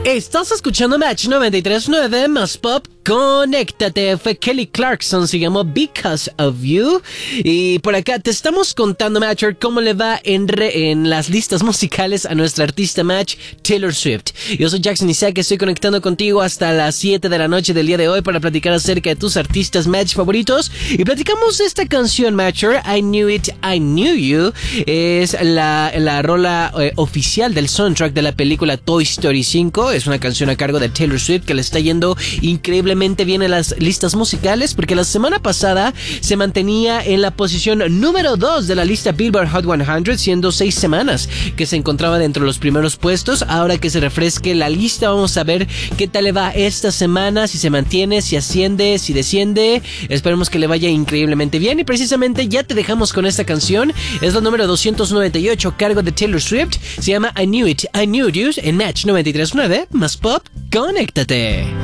Estás escuchando Match 93.9 más Pop. Conéctate, fue Kelly Clarkson, se llamó Because of You. Y por acá te estamos contando, Matcher, cómo le va en las listas musicales a nuestra artista Match, Taylor Swift. Yo soy Jackson Isaac, estoy conectando contigo hasta las 7 de la noche del día de hoy para platicar acerca de tus artistas Match favoritos. Y platicamos de esta canción, Matcher, I Knew It, I Knew You. Es la rola oficial del soundtrack de la película Toy Story 5. Es una canción a cargo de Taylor Swift que le está yendo increíblemente bien en las listas musicales, porque la semana pasada se mantenía en la posición número 2 de la lista Billboard Hot 100, siendo 6 semanas que se encontraba dentro de los primeros puestos. Ahora que se refresque la lista, vamos a ver qué tal le va esta semana, si se mantiene, si asciende, si desciende. Esperemos que le vaya increíblemente bien, y precisamente ya te dejamos con esta canción. Es la número 298 a cargo de Taylor Swift. Se llama I Knew It, I Knew You en Match 93.9 más Pop. Conéctate.